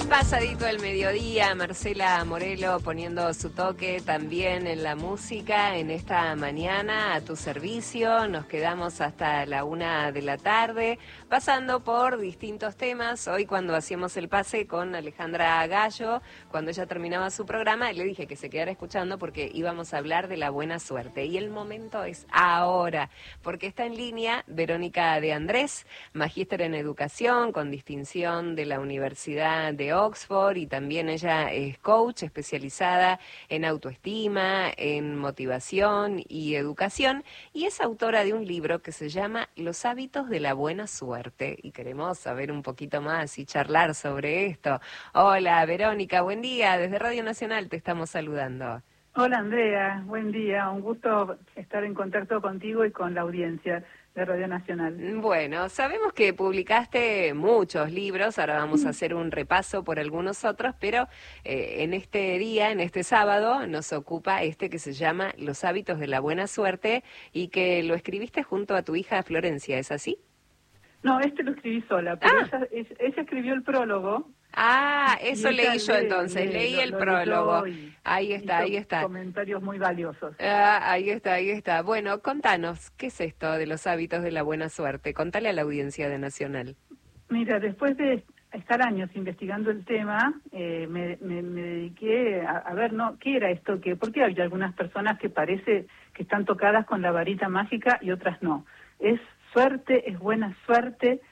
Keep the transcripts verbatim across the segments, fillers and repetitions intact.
Pasadito el mediodía, Marcela Morelo poniendo su toque también en la música en esta mañana a tu servicio. Nos quedamos hasta la una de la tarde pasando por distintos temas. Hoy cuando hacíamos el pase con Alejandra Gallo, cuando ella terminaba su programa, le dije que se quedara escuchando porque íbamos a hablar de la buena suerte. Y el momento es ahora, porque está en línea Verónica de Andrés, magíster en educación con distinción de la Universidad de Oxford, y también ella es coach especializada en autoestima, en motivación y educación, y es autora de un libro que se llama Los hábitos de la buena suerte, y queremos saber un poquito más y charlar sobre esto. Hola Verónica, buen día, desde Radio Nacional te estamos saludando. Hola Andrea, buen día, un gusto estar en contacto contigo y con la audiencia de Radio Nacional. Bueno, sabemos que publicaste muchos libros, ahora vamos a hacer un repaso por algunos otros, pero eh, en este día, en este sábado, nos ocupa este que se llama Los hábitos de la buena suerte y que lo escribiste junto a tu hija Florencia, ¿es así? No, este lo escribí sola, pero Ah. ella, ella, ella escribió el prólogo. Ah, eso leí yo lee, entonces, lee, leí lo, el lo prólogo. y Ahí está, ahí está. Comentarios muy valiosos. Ah, ahí está, ahí está. Bueno, contanos, ¿qué es esto de los hábitos de la buena suerte? Contale a la audiencia de Nacional. Mira, después de estar años investigando el tema, eh, me, me, me dediqué a, a ver, ¿no? ¿Qué era esto? ¿Qué? Porque hay algunas personas que parece que están tocadas con la varita mágica y otras no. Es suerte, es buena suerte.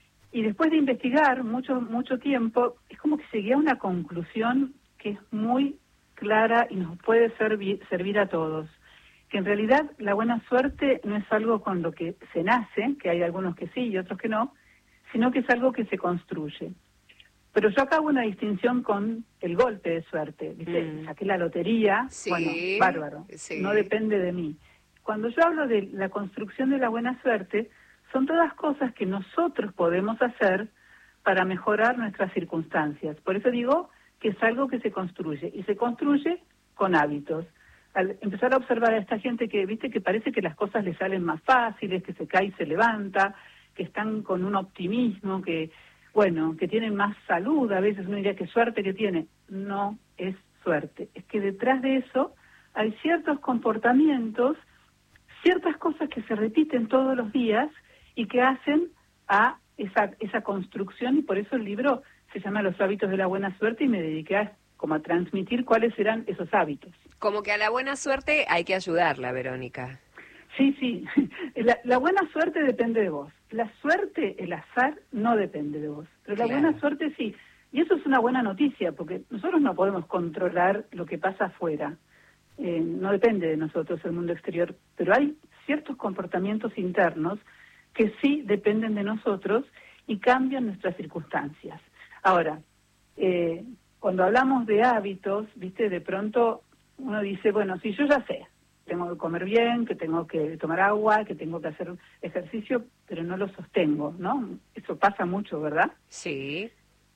Y después de investigar mucho mucho tiempo, es como que llegué a una conclusión que es muy clara y nos puede servir, servir a todos. Que en realidad la buena suerte no es algo con lo que se nace, que hay algunos que sí y otros que no, sino que es algo que se construye. Pero yo acá hago una distinción con el golpe de suerte. ¿Viste? Mm. Saqué la lotería, sí, bueno, bárbaro, sí. No depende de mí. Cuando yo hablo de la construcción de la buena suerte, son todas cosas que nosotros podemos hacer para mejorar nuestras circunstancias. Por eso digo que es algo que se construye, y se construye con hábitos. Al empezar a observar a esta gente que, viste, que parece que las cosas les salen más fáciles, que se cae y se levanta, que están con un optimismo, que, bueno, que tienen más salud, a veces uno diría que suerte que tiene. No es suerte, es que detrás de eso hay ciertos comportamientos, ciertas cosas que se repiten todos los días, y que hacen a esa esa construcción, y por eso el libro se llama Los hábitos de la buena suerte, y me dediqué a, como a transmitir cuáles eran esos hábitos. Como que a la buena suerte hay que ayudarla, Verónica. Sí, sí, la, la buena suerte depende de vos. La suerte, el azar, no depende de vos. Pero la claro. buena suerte sí, y eso es una buena noticia, porque nosotros no podemos controlar lo que pasa afuera. Eh, no depende de nosotros el mundo exterior, pero hay ciertos comportamientos internos que sí dependen de nosotros y cambian nuestras circunstancias. Ahora, eh, cuando hablamos de hábitos, viste, de pronto uno dice, bueno, si yo ya sé, tengo que comer bien, que tengo que tomar agua, que tengo que hacer ejercicio, pero no lo sostengo, ¿no? Eso pasa mucho, ¿verdad? Sí.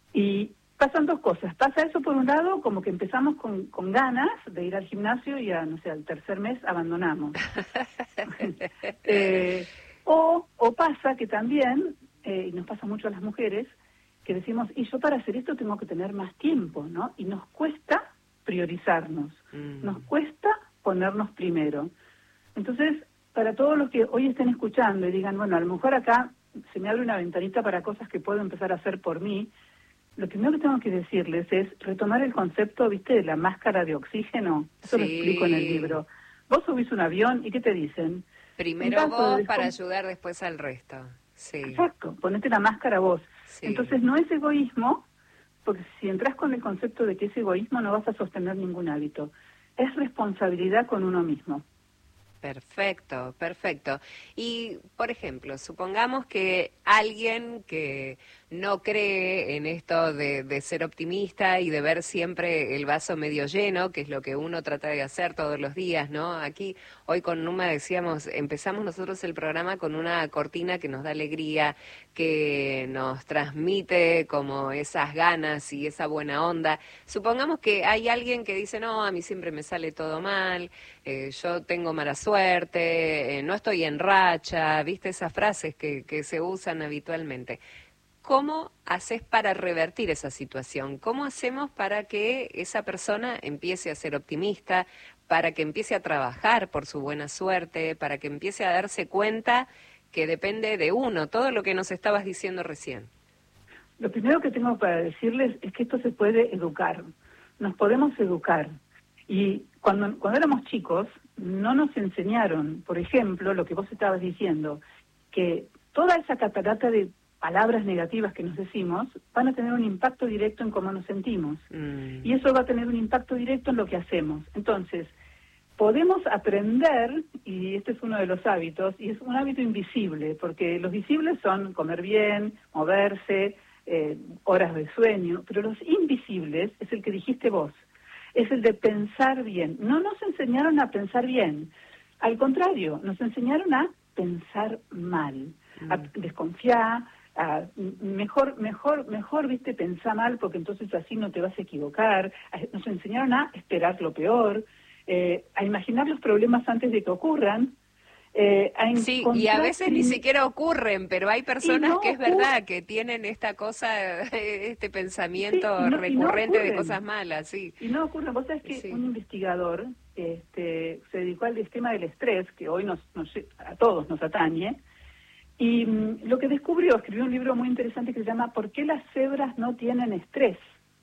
Y pasan dos cosas. Pasa eso por un lado, como que empezamos con, con ganas de ir al gimnasio y a, no sé, al tercer mes abandonamos. eh, O, o pasa que también, eh, y nos pasa mucho a las mujeres, que decimos, y yo para hacer esto tengo que tener más tiempo, ¿no? Y nos cuesta priorizarnos, mm. nos cuesta ponernos primero. Entonces, para todos los que hoy estén escuchando y digan, bueno, a lo mejor acá se me abre una ventanita para cosas que puedo empezar a hacer por mí, lo primero que tengo que decirles es retomar el concepto, ¿viste?, de la máscara de oxígeno. Eso sí. Lo explico en el libro. Vos subís un avión y ¿qué te dicen? Primero vos de... para ayudar después al resto. Sí. Exacto, ponete la máscara vos. Sí. Entonces no es egoísmo, porque si entras con el concepto de que es egoísmo no vas a sostener ningún hábito. Es responsabilidad con uno mismo. Perfecto, perfecto. Y, por ejemplo, supongamos que alguien que no cree en esto de, de ser optimista y de ver siempre el vaso medio lleno, que es lo que uno trata de hacer todos los días, ¿no? Aquí, hoy con Numa decíamos, empezamos nosotros el programa con una cortina que nos da alegría, que nos transmite como esas ganas y esa buena onda. Supongamos que hay alguien que dice, no, a mí siempre me sale todo mal, eh, yo tengo mala suerte, eh, no estoy en racha, ¿viste? Esas frases que, que se usan habitualmente. ¿cómo haces para revertir esa situación? ¿Cómo hacemos para que esa persona empiece a ser optimista, para que empiece a trabajar por su buena suerte, para que empiece a darse cuenta que depende de uno, todo lo que nos estabas diciendo recién? Lo primero que tengo para decirles es que esto se puede educar, nos podemos educar. Y cuando, cuando éramos chicos, no nos enseñaron, por ejemplo, lo que vos estabas diciendo, que toda esa catarata de palabras negativas que nos decimos van a tener un impacto directo en cómo nos sentimos. Mm. Y eso va a tener un impacto directo en lo que hacemos. Entonces, podemos aprender, y este es uno de los hábitos, y es un hábito invisible, porque los visibles son comer bien, moverse, eh, horas de sueño, pero los invisibles es el que dijiste vos, es el de pensar bien. No nos enseñaron a pensar bien, al contrario, nos enseñaron a pensar mal, mm. a desconfiar, a mejor, mejor, mejor, viste, pensar mal, porque entonces así no te vas a equivocar. Nos enseñaron a esperar lo peor, eh, a imaginar los problemas antes de que ocurran. Eh, a sí, y a veces ni siquiera ocurren, pero hay personas no que es verdad que tienen esta cosa, este pensamiento sí, no, recurrente no de cosas malas, sí. Y no ocurre. Vos sabés que sí. Un investigador este, se dedicó al tema del estrés, que hoy nos, nos a todos nos atañe, y um, lo que descubrió, escribió un libro muy interesante que se llama ¿Por qué las cebras no tienen estrés?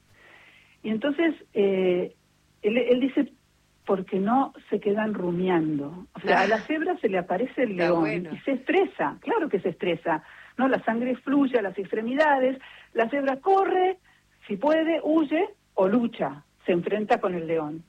Y entonces, eh, él, él dice, porque no se quedan rumiando. O sea, ah, a la cebra se le aparece el león bueno. y se estresa, claro que se estresa, ¿no? La sangre fluye a las extremidades, la cebra corre, si puede, huye o lucha, se enfrenta con el león.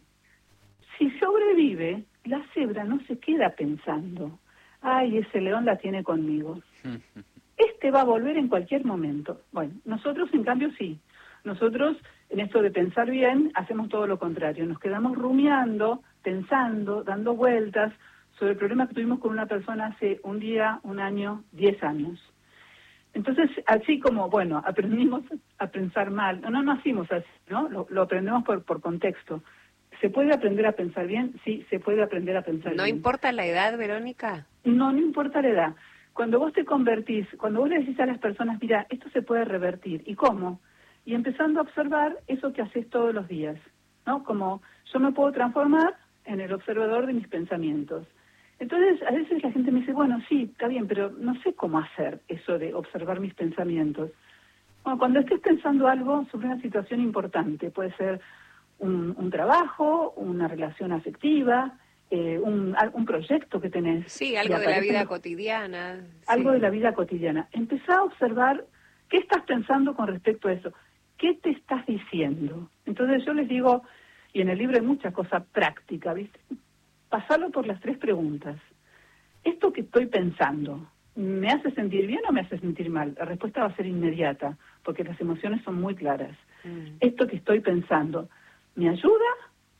Si sobrevive, la cebra no se queda pensando, ay, ese león la tiene conmigo. Este va a volver en cualquier momento. Bueno, nosotros en cambio sí. Nosotros, en esto de pensar bien, hacemos todo lo contrario. Nos quedamos rumiando, pensando, dando vueltas sobre el problema que tuvimos con una persona hace un día, un año, diez años. Entonces, así como, bueno, aprendimos a pensar mal, no, no nacimos así, ¿no? Lo, lo aprendemos por, por contexto. ¿Se puede aprender a pensar bien? Sí, se puede aprender a pensar ¿No bien. ¿No importa la edad, Verónica? No, no importa la edad. Cuando vos te convertís, cuando vos le decís a las personas, mira, esto se puede revertir. ¿Y cómo? Y empezando a observar eso que haces todos los días, ¿no? Como yo me puedo transformar en el observador de mis pensamientos. Entonces, a veces la gente me dice, bueno, sí, está bien, pero no sé cómo hacer eso de observar mis pensamientos. Bueno, cuando estés pensando algo sobre una situación importante, puede ser un, un trabajo, una relación afectiva, eh, un, un proyecto que tenés. Sí, algo de la vida cotidiana. Algo sí. de la vida cotidiana. Empezá a observar qué estás pensando con respecto a eso. ¿Qué te estás diciendo? Entonces yo les digo, y en el libro hay mucha cosa práctica, ¿viste? Pasarlo por las tres preguntas. ¿Esto que estoy pensando me hace sentir bien o me hace sentir mal? La respuesta va a ser inmediata, porque las emociones son muy claras. Mm. ¿Esto que estoy pensando me ayuda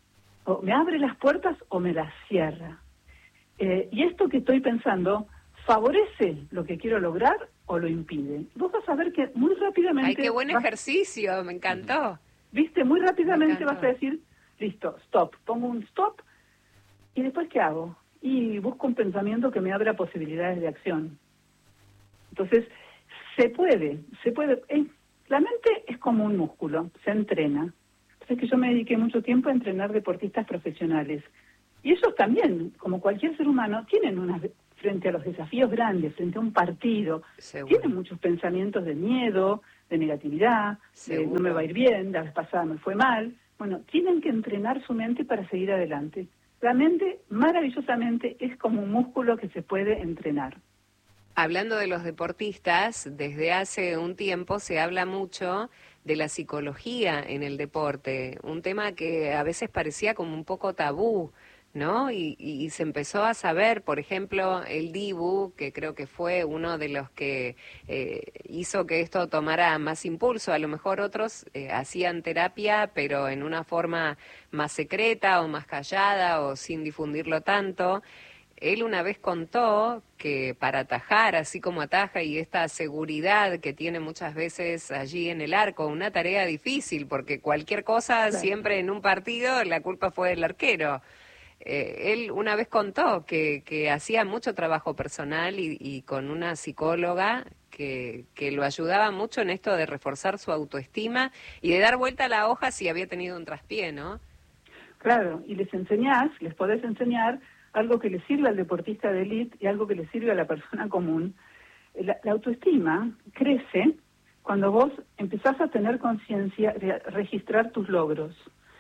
o me abre las puertas o me las cierra? Eh, ¿Y esto que estoy pensando favorece lo que quiero lograr o lo impide? Vos vas a ver que muy rápidamente... ¡Ay, qué buen vas, ejercicio! Me encantó. ¿Viste? Muy rápidamente vas a decir, listo, stop, pongo un stop, ¿y después qué hago? Y busco un pensamiento que me abra posibilidades de acción. Entonces, se puede, se puede... Eh, la mente es como un músculo, se entrena. Es que yo me dediqué mucho tiempo a entrenar deportistas profesionales. Y ellos también, como cualquier ser humano, tienen unas... frente a los desafíos grandes, frente a un partido, Seguro. Tienen muchos pensamientos de miedo, de negatividad, de no me va a ir bien, la vez pasada me fue mal. Bueno, tienen que entrenar su mente para seguir adelante. La mente, maravillosamente, es como un músculo que se puede entrenar. Hablando de los deportistas, desde hace un tiempo se habla mucho de la psicología en el deporte, un tema que a veces parecía como un poco tabú, ¿no? Y, y se empezó a saber, por ejemplo, el Dibu, que creo que fue uno de los que eh, hizo que esto tomara más impulso. A lo mejor otros eh, hacían terapia, pero en una forma más secreta o más callada o sin difundirlo tanto. Él una vez contó que para atajar, así como ataja, y esta seguridad que tiene muchas veces allí en el arco, una tarea difícil, porque cualquier cosa, claro. Siempre en un partido, la culpa fue del arquero. Eh, él una vez contó que, que hacía mucho trabajo personal y, y con una psicóloga que, que lo ayudaba mucho en esto de reforzar su autoestima y de dar vuelta a la hoja si había tenido un traspié, ¿no? Claro, y les enseñás, les podés enseñar algo que le sirve al deportista de élite y algo que le sirve a la persona común. La, la autoestima crece cuando vos empezás a tener conciencia de registrar tus logros.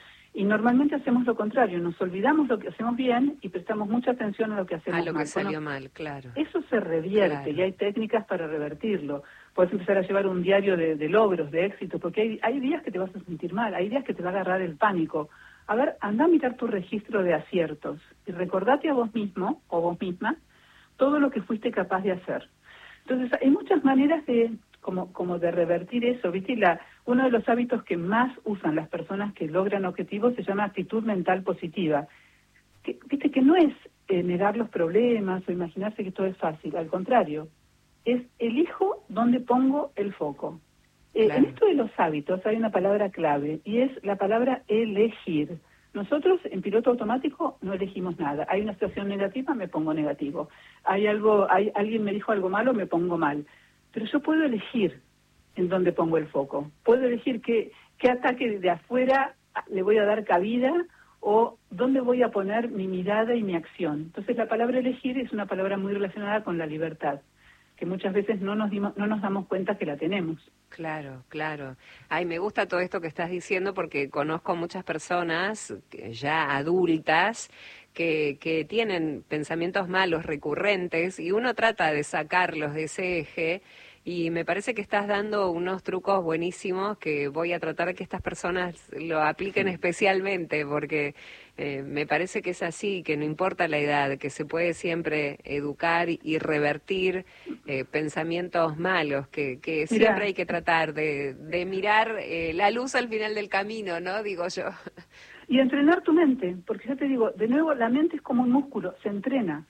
Y normalmente hacemos lo contrario, nos olvidamos lo que hacemos bien y prestamos mucha atención a lo que hacemos mal. A lo mal. que salió bueno, mal, claro. Eso se revierte, claro. Y hay técnicas para revertirlo. Puedes empezar a llevar un diario de, de logros, de éxito, porque hay, hay días que te vas a sentir mal, hay días que te va a agarrar el pánico. A ver, anda a mirar tu registro de aciertos y recordate a vos mismo o vos misma todo lo que fuiste capaz de hacer. Entonces, hay muchas maneras de como como de revertir eso, ¿viste? Y la, uno de los hábitos que más usan las personas que logran objetivos se llama actitud mental positiva. Que, ¿Viste? Que no es eh, negar los problemas o imaginarse que todo es fácil, al contrario, es elijo dónde pongo el foco. Eh, claro. En esto de los hábitos hay una palabra clave y es la palabra elegir. Nosotros en piloto automático no elegimos nada. Hay una situación negativa, me pongo negativo. Hay algo, hay alguien me dijo algo malo, me pongo mal. Pero yo puedo elegir en dónde pongo el foco. Puedo elegir qué, qué ataque de afuera le voy a dar cabida o dónde voy a poner mi mirada y mi acción. Entonces la palabra elegir es una palabra muy relacionada con la libertad, que muchas veces no nos dimos, no nos damos cuenta que la tenemos. Claro, claro. Ay, me gusta todo esto que estás diciendo porque conozco muchas personas ya adultas que, que tienen pensamientos malos recurrentes y uno trata de sacarlos de ese eje y me parece que estás dando unos trucos buenísimos que voy a tratar de que estas personas lo apliquen sí. especialmente porque eh, me parece que es así, que no importa la edad, que se puede siempre educar y revertir eh, pensamientos malos, que, que siempre Mirá. hay que tratar de, de mirar eh, la luz al final del camino, ¿no? Digo yo. Y entrenar tu mente, porque yo te digo, de nuevo, la mente es como un músculo, se entrena.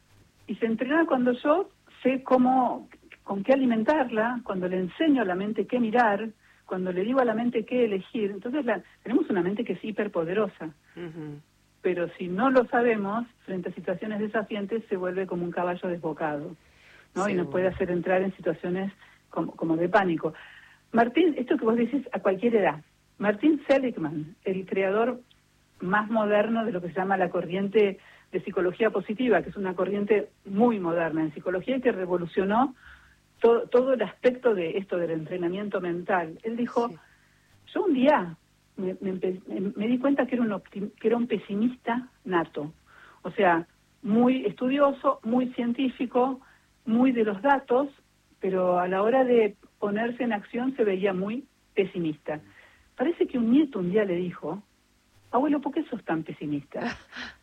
Y se entrena cuando yo sé cómo, con qué alimentarla, cuando le enseño a la mente qué mirar, cuando le digo a la mente qué elegir. Entonces la, tenemos una mente que es hiperpoderosa. Uh-huh. Pero si no lo sabemos, frente a situaciones desafiantes, se vuelve como un caballo desbocado, ¿no? Sí, y nos puede hacer entrar en situaciones como, como de pánico. Martín, esto que vos decís a cualquier edad. Martin Seligman, el creador más moderno de lo que se llama la corriente de psicología positiva, que es una corriente muy moderna en psicología y que revolucionó todo, todo el aspecto de esto del entrenamiento mental. Él dijo, sí. yo un día me, me, me di cuenta que era, un optim, que era un pesimista nato, o sea, muy estudioso, muy científico, muy de los datos, pero a la hora de ponerse en acción se veía muy pesimista. Parece que un nieto un día le dijo, abuelo, ¿por qué sos tan pesimista?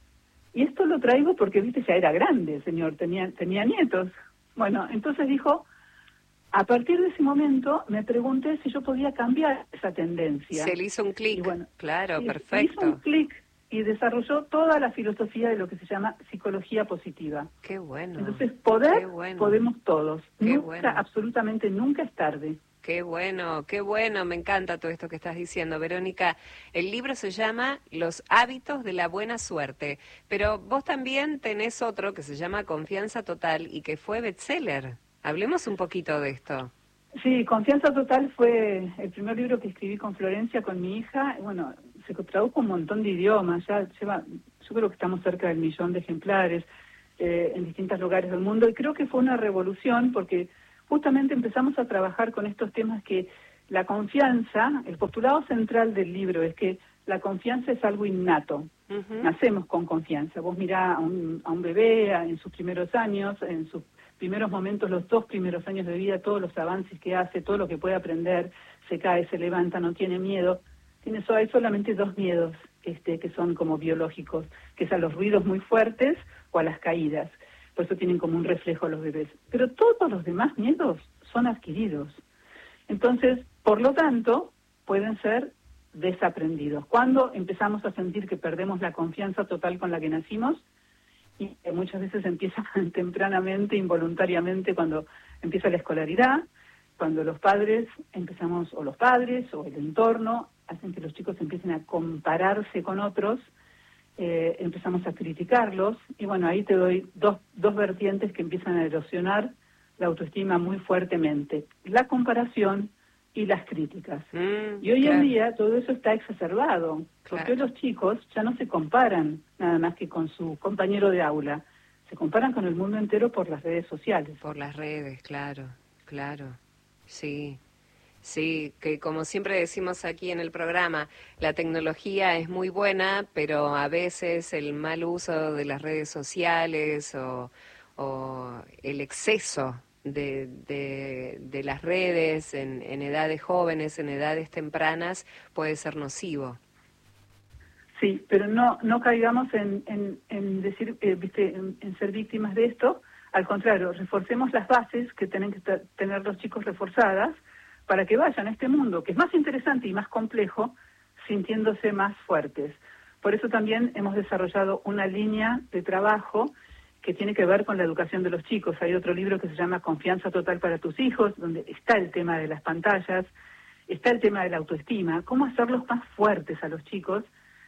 Y esto lo traigo porque, viste, ya era grande, señor, tenía, tenía nietos. Bueno, entonces dijo, a partir de ese momento me pregunté si yo podía cambiar esa tendencia. Se le hizo un clic, bueno, claro, sí, perfecto. Se hizo un clic y desarrolló toda la filosofía de lo que se llama psicología positiva. Qué bueno. Entonces, poder, bueno. podemos todos. Qué nunca, bueno. absolutamente nunca es tarde. Qué bueno, qué bueno, me encanta todo esto que estás diciendo, Verónica. El libro se llama Los hábitos de la buena suerte, pero vos también tenés otro que se llama Confianza Total y que fue bestseller. Hablemos un poquito de esto. Sí, Confianza Total fue el primer libro que escribí con Florencia, con mi hija. Bueno, se tradujo un montón de idiomas, ya lleva, yo creo que estamos cerca del millón de ejemplares eh, en distintos lugares del mundo y creo que fue una revolución porque justamente empezamos a trabajar con estos temas que la confianza, el postulado central del libro es que la confianza es algo innato. Uh-huh. Nacemos con confianza. Vos mirá a un, a un bebé a, en sus primeros años, en sus primeros momentos, los dos primeros años de vida, todos los avances que hace, todo lo que puede aprender, se cae, se levanta, no tiene miedo. Tiene, hay solamente dos miedos este, que son como biológicos, que es a los ruidos muy fuertes o a las caídas. Por eso tienen como un reflejo los bebés. Pero todos los demás miedos son adquiridos. Entonces, por lo tanto, pueden ser desaprendidos. Cuando empezamos a sentir que perdemos la confianza total con la que nacimos, y que muchas veces empieza tempranamente, involuntariamente, cuando empieza la escolaridad, cuando los padres empezamos, o los padres, o el entorno, hacen que los chicos empiecen a compararse con otros, Eh, empezamos a criticarlos y bueno, ahí te doy dos, dos vertientes que empiezan a erosionar la autoestima muy fuertemente, la comparación y las críticas. Mm, y hoy claro. en día todo eso está exacerbado, porque claro. los chicos ya no se comparan nada más que con su compañero de aula, se comparan con el mundo entero por las redes sociales. Por las redes, claro, claro, sí. Sí, que como siempre decimos aquí en el programa, la tecnología es muy buena, pero a veces el mal uso de las redes sociales o, o el exceso de, de, de las redes en, en edades jóvenes, en edades tempranas, puede ser nocivo. Sí, pero no no caigamos en, en, en decir, eh, viste, en, en ser víctimas de esto. Al contrario, reforcemos las bases que tienen que tener los chicos reforzadas para que vayan a este mundo, que es más interesante y más complejo, sintiéndose más fuertes. Por eso también hemos desarrollado una línea de trabajo que tiene que ver con la educación de los chicos. Hay otro libro que se llama Confianza Total para tus hijos, donde está el tema de las pantallas, está el tema de la autoestima, cómo hacerlos más fuertes a los chicos.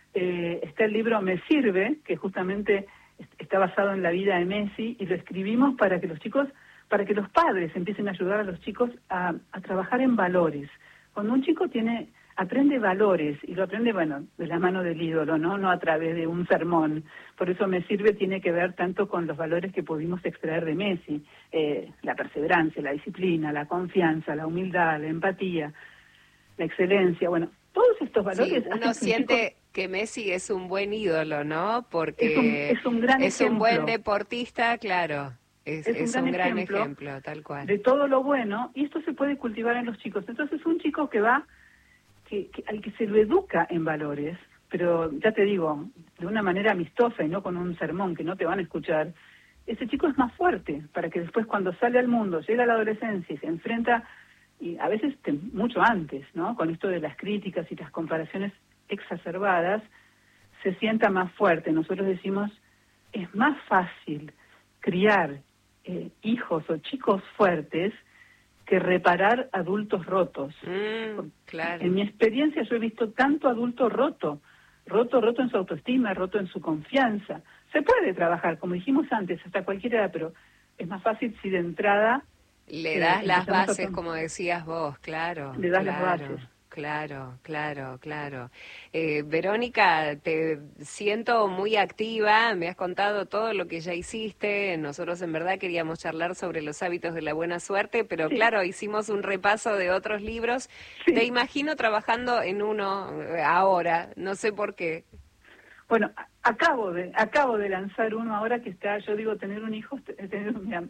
Eh, está el libro Me Sirve, que justamente está basado en la vida de Messi, y lo escribimos para que los chicos... para que los padres empiecen a ayudar a los chicos a, a trabajar en valores. Cuando un chico tiene aprende valores, y lo aprende, bueno, de la mano del ídolo, ¿no? No a través de un sermón. Por eso Me Sirve tiene que ver tanto con los valores que pudimos extraer de Messi, eh, la perseverancia, la disciplina, la confianza, la humildad, la empatía, la excelencia, bueno, todos estos valores... Sí, uno siente chico... que Messi es un buen ídolo, ¿no? Porque es un, es un, gran es un buen deportista, claro. Es, es, es un, un gran, gran ejemplo, ejemplo, tal cual. De todo lo bueno, y esto se puede cultivar en los chicos. Entonces, un chico que va, que, que al que se lo educa en valores, pero ya te digo, de una manera amistosa y no con un sermón que no te van a escuchar, ese chico es más fuerte para que después cuando sale al mundo, llega a la adolescencia y se enfrenta, y a veces te, mucho antes, ¿no? Con esto de las críticas y las comparaciones exacerbadas, se sienta más fuerte. Nosotros decimos, es más fácil criar Eh, hijos o chicos fuertes que reparar adultos rotos. Mm, claro. En mi experiencia yo he visto tanto adulto roto, roto, roto en su autoestima, roto en su confianza. Se puede trabajar, como dijimos antes, hasta cualquier edad, pero es más fácil si de entrada... Le das eh, las bases, a... como decías vos, claro. Le das claro. las bases. Claro, claro, claro. Eh, Verónica, te siento muy activa, me has contado todo lo que ya hiciste, nosotros en verdad queríamos charlar sobre los hábitos de la buena suerte, pero sí. claro, hicimos un repaso de otros libros. Sí. Te imagino trabajando en uno ahora, no sé por qué. Bueno, acabo de acabo de lanzar uno ahora que está, yo digo, tener un hijo, tener mira,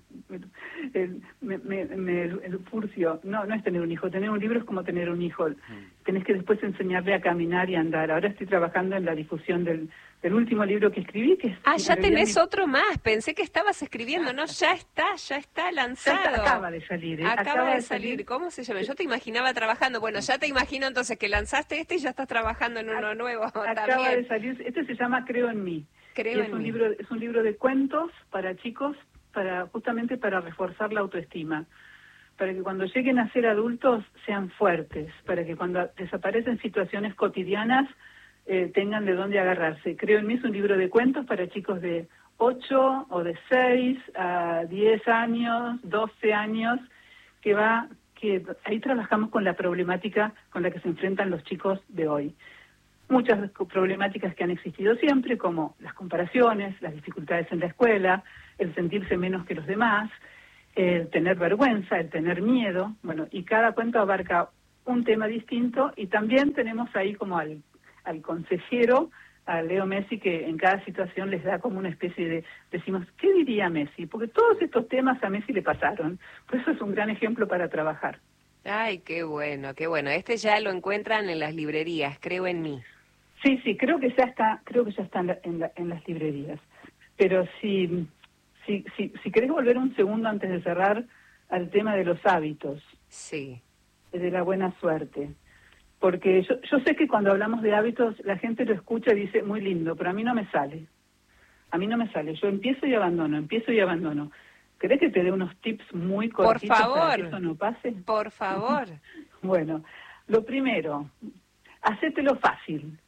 el, me, me, me, el furcio, no, no es tener un hijo, tener un libro es como tener un hijo, mm. tenés que después enseñarle a caminar y andar. Ahora estoy trabajando en la difusión del, del último libro que escribí, que es... Ah, ya tenés mi... otro más, pensé que estabas escribiendo, no, ya está, ya está lanzado. Ya está, acaba de salir. ¿eh? Acaba, acaba de salir. salir, ¿Cómo se llama? Yo te imaginaba trabajando, bueno, ya te imagino entonces que lanzaste este y ya estás trabajando en uno a, nuevo acaba también. de salir, este se llama Creo en mí. Creo es en un mí. libro es un libro de cuentos para chicos, para justamente para reforzar la autoestima, para que cuando lleguen a ser adultos sean fuertes, para que cuando desaparecen situaciones cotidianas eh, tengan de dónde agarrarse. Creo en mí es un libro de cuentos para chicos de ocho o de seis a diez años, doce años, que va que ahí trabajamos con la problemática con la que se enfrentan los chicos de hoy. Muchas problemáticas que han existido siempre, como las comparaciones, las dificultades en la escuela, el sentirse menos que los demás, el tener vergüenza, el tener miedo, bueno, y cada cuento abarca un tema distinto, y también tenemos ahí como al, al consejero, a Leo Messi, que en cada situación les da como una especie de, decimos, ¿qué diría Messi? Porque todos estos temas a Messi le pasaron, por eso es un gran ejemplo para trabajar. Ay, qué bueno, qué bueno. Este ya lo encuentran en las librerías, Creo en mí. Sí, sí, creo que ya está, creo que ya está en, la, en, la, en las librerías. Pero si, si, si, si querés volver un segundo antes de cerrar al tema de los hábitos. Sí. De la buena suerte. Porque yo, yo sé que cuando hablamos de hábitos la gente lo escucha y dice, muy lindo, pero a mí no me sale. A mí no me sale. Yo empiezo y abandono, empiezo y abandono. ¿Querés que te dé unos tips muy cortitos Por favor, para que eso no pase? Por favor. Bueno, lo primero, hacételo fácil.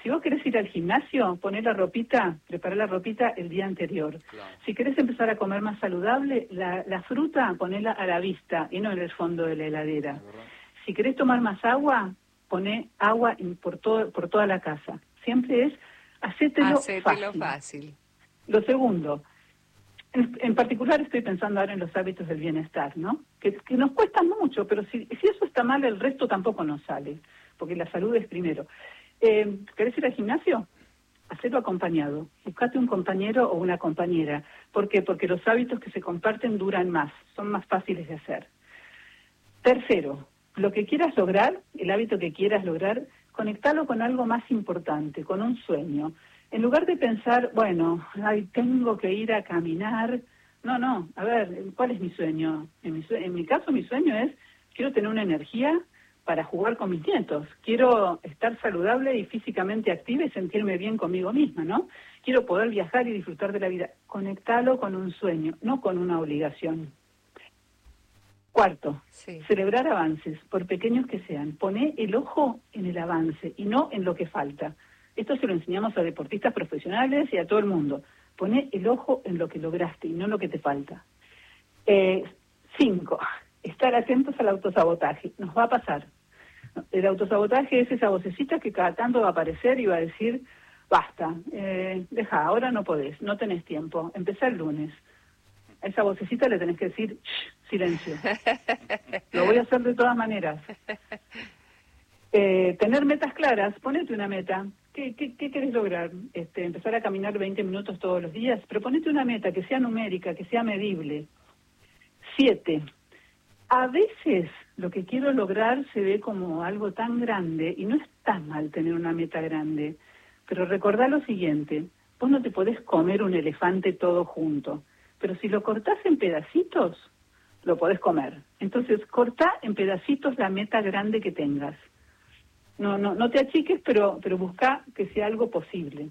Si vos querés ir al gimnasio, poné la ropita, prepará la ropita el día anterior. Claro. Si querés empezar a comer más saludable, la, la fruta ponela a la vista y no en el fondo de la heladera. Si querés tomar más agua, poné agua en, por, todo, por toda la casa. Siempre es hacételo, hacételo fácil. fácil. Lo segundo, en, en particular estoy pensando ahora en los hábitos del bienestar, ¿no? Que, que nos cuestan mucho, pero si, si eso está mal, el resto tampoco nos sale, porque la salud es primero. Eh, ¿Querés ir al gimnasio? Hacelo acompañado. Buscate un compañero o una compañera. ¿Por qué? Porque los hábitos que se comparten duran más, son más fáciles de hacer. Tercero, lo que quieras lograr, el hábito que quieras lograr, conectalo con algo más importante, con un sueño. En lugar de pensar, bueno, ay, tengo que ir a caminar. No, no, a ver, ¿cuál es mi sueño? En mi, sue- en mi caso, mi sueño es, quiero tener una energía para jugar con mis nietos. Quiero estar saludable y físicamente activa y sentirme bien conmigo misma, ¿no? Quiero poder viajar y disfrutar de la vida. Conectalo con un sueño, no con una obligación. Cuarto, sí. Celebrar avances, por pequeños que sean. Poné el ojo en el avance y no en lo que falta. Esto se lo enseñamos a deportistas profesionales y a todo el mundo. Poné el ojo en lo que lograste y no en lo que te falta. Eh, cinco, estar atentos al autosabotaje. Nos va a pasar. El autosabotaje es esa vocecita que cada tanto va a aparecer y va a decir, basta, eh, deja, ahora no podés, no tenés tiempo, empezá el lunes. A esa vocecita le tenés que decir, shh, silencio. Lo voy a hacer de todas maneras. Eh, tener metas claras, ponete una meta. ¿Qué, qué, qué querés lograr? Este, empezar a caminar veinte minutos todos los días. Pero ponete una meta que sea numérica, que sea medible. Siete. A veces lo que quiero lograr se ve como algo tan grande y no está mal tener una meta grande. Pero recordá lo siguiente, vos no te podés comer un elefante todo junto. Pero si lo cortás en pedacitos, lo podés comer. Entonces, cortá en pedacitos la meta grande que tengas. No, no, no te achiques, pero, pero buscá que sea algo posible.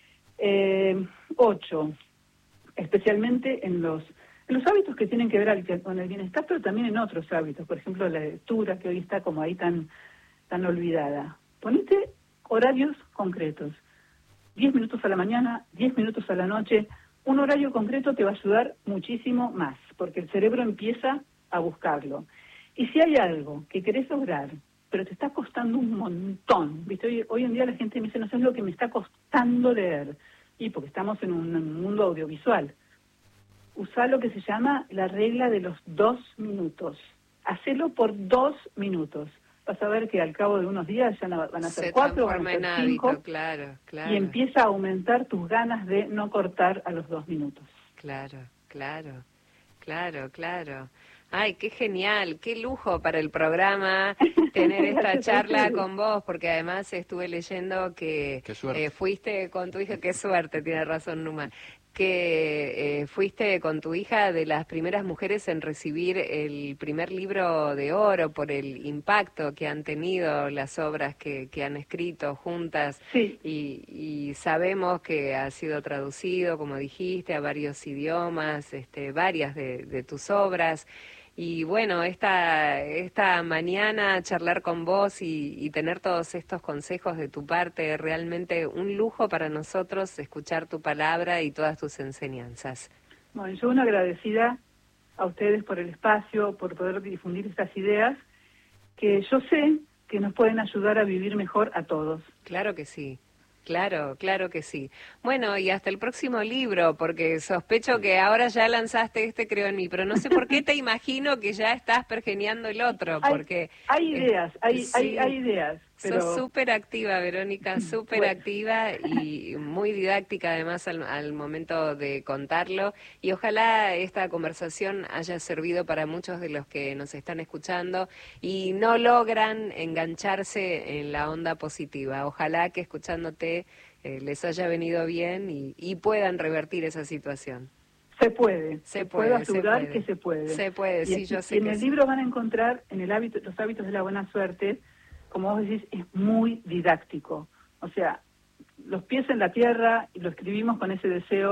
Eh, ocho, especialmente en los, en los hábitos que tienen que ver al, con el bienestar, pero también en otros hábitos. Por ejemplo, la lectura, que hoy está como ahí tan, tan olvidada. Ponete horarios concretos. Diez minutos a la mañana, diez minutos a la noche. Un horario concreto te va a ayudar muchísimo más, porque el cerebro empieza a buscarlo. Y si hay algo que querés lograr, pero te está costando un montón, ¿viste? Hoy, hoy en día la gente me dice, no sabes lo que me está costando leer. Y porque estamos en un, en un mundo audiovisual. Usá lo que se llama la regla de los dos minutos. Hacelo por dos minutos. Vas a ver que al cabo de unos días ya no, van a ser cuatro, van a ser cinco, hábito, claro, claro. Y empieza a aumentar tus ganas de no cortar a los dos minutos. Claro, claro, claro, claro. Ay, qué genial, qué lujo para el programa tener esta charla con vos, porque además estuve leyendo que eh, fuiste con tu hija, qué suerte, tiene razón Numa, que eh, fuiste con tu hija de las primeras mujeres en recibir el primer libro de oro por el impacto que han tenido las obras que, que han escrito juntas. Sí. Y, y sabemos que ha sido traducido, como dijiste, a varios idiomas, este, varias de, de tus obras. Y bueno, esta, esta mañana charlar con vos y, y tener todos estos consejos de tu parte, realmente un lujo para nosotros escuchar tu palabra y todas tus enseñanzas. Bueno, yo una agradecida a ustedes por el espacio, por poder difundir estas ideas, que yo sé que nos pueden ayudar a vivir mejor a todos. Claro que sí. Claro, claro que sí. Bueno, y hasta el próximo libro, porque sospecho que ahora ya lanzaste este, creo en mí, pero no sé por qué te imagino que ya estás pergeniando el otro, porque... Hay, hay ideas, hay, sí, hay, hay ideas. Pero... Sos súper activa, Verónica, súper bueno. activa y muy didáctica además al, al momento de contarlo. Y ojalá esta conversación haya servido para muchos de los que nos están escuchando y no logran engancharse en la onda positiva. Ojalá que escuchándote eh, les haya venido bien y, y puedan revertir esa situación. Se puede, se, se puede, puedo asegurar se puede. que se puede. Se puede, y sí, en, yo sé y en que el sí. libro van a encontrar, en el hábito, los hábitos de la buena suerte, como vos decís, es muy didáctico. O sea, los pies en la tierra, y lo escribimos con ese deseo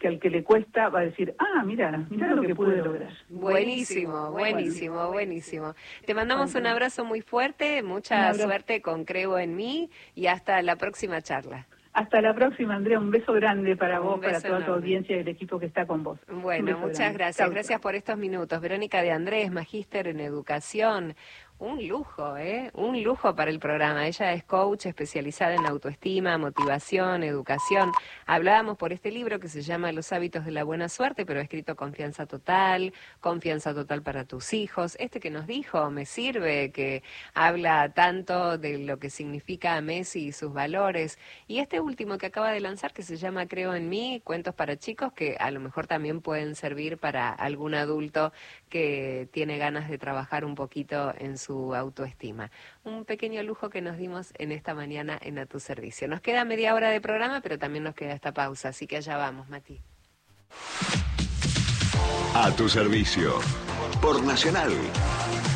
que al que le cuesta va a decir, ah, mira, mira lo que pude lograr. Buenísimo, buenísimo, buenísimo. Te mandamos un abrazo muy fuerte, mucha suerte con Creo en Mí y hasta la próxima charla. Hasta la próxima, Andrea. Un beso grande para vos, para toda enorme. Tu audiencia y el equipo que está con vos. Bueno, muchas grande. gracias. Chau, gracias chau. por estos minutos. Verónica de Andrés, magíster en educación. Un lujo, ¿eh? Un lujo para el programa. Ella es coach especializada en autoestima, motivación, educación. Hablábamos por este libro que se llama Los hábitos de la buena suerte, pero ha escrito Confianza Total, Confianza Total para tus hijos. Este que nos dijo, Me Sirve, que habla tanto de lo que significa Messi y sus valores. Y este último que acaba de lanzar, que se llama Creo en Mí, cuentos para chicos, que a lo mejor también pueden servir para algún adulto que tiene ganas de trabajar un poquito en su autoestima. Un pequeño lujo que nos dimos en esta mañana en A Tu Servicio. Nos queda media hora de programa, pero también nos queda esta pausa, así que allá vamos, Mati. A Tu Servicio, por Nacional.